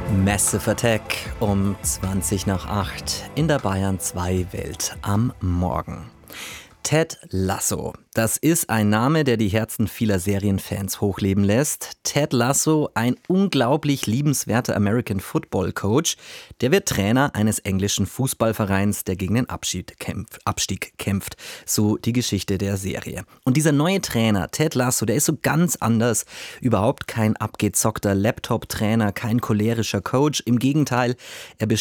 Massive Attack um 20 nach 8 in der Bayern 2 Welt am Morgen. Ted Lasso. Das ist ein Name, der die Herzen vieler Serienfans hochleben lässt. Ted Lasso, ein unglaublich liebenswerter American Football Coach, der wird Trainer eines englischen Fußballvereins, der gegen den Abstieg kämpft. So die Geschichte der Serie. Und dieser neue Trainer, Ted Lasso, der ist so ganz anders. Überhaupt kein abgezockter Laptop-Trainer, kein cholerischer Coach. Im Gegenteil, er